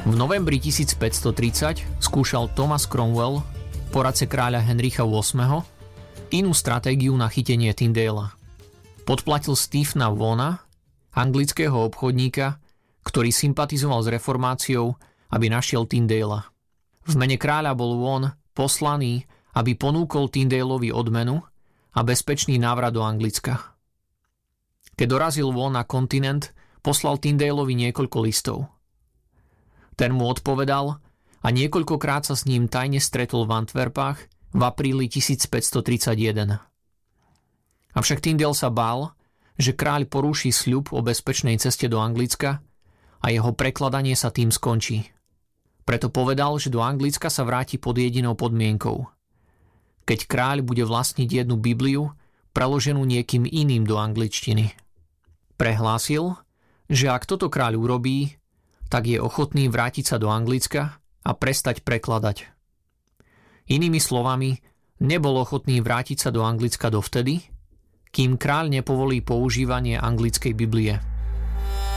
V novembri 1530 skúšal Thomas Cromwell, poradce kráľa Henricha VIII, inú stratégiu na chytenie Tyndala. Podplatil Stephena Vona, anglického obchodníka, ktorý sympatizoval s reformáciou, aby našiel Tyndala. V mene kráľa bol Vaughan poslaný, aby ponúkol Tyndalovi odmenu a bezpečný návrat do Anglicka. Keď dorazil Vaughan na kontinent, poslal Tyndalovi niekoľko listov. Ten mu odpovedal a niekoľkokrát sa s ním tajne stretol v Antwerpách v apríli 1531. Avšak Tyndale sa bál, že kráľ porúši sľub o bezpečnej ceste do Anglicka a jeho prekladanie sa tým skončí. Preto povedal, že do Anglicka sa vráti pod jedinou podmienkou. Keď kráľ bude vlastniť jednu Bibliu, preloženú niekým iným do angličtiny. Prehlásil, že ak toto kráľ urobí, tak je ochotný vrátiť sa do Anglicka a prestať prekladať. Inými slovami, nebol ochotný vrátiť sa do Anglicka dovtedy, kým kráľ nepovolí používanie anglickej Biblie.